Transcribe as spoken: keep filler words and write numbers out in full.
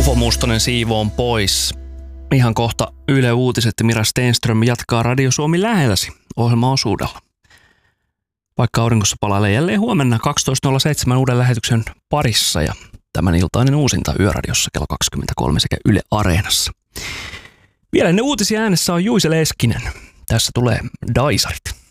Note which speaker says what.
Speaker 1: Ufo Mustonen siivoon pois. Ihan kohta Yle Uutiset ja Mira Stenström jatkaa Radio Suomi lähelläsi ohjelmaosuudella. Vaikka aurinkossa palailee jälleen huomenna kaksitoista nolla seitsemän uuden lähetyksen parissa ja tämän iltainen uusinta Yöradiossa kello kaksikymmentäkolme sekä Yle Areenassa. Vielä ennen uutisia äänessä on Juise Leskinen. Tässä tulee Daisarit.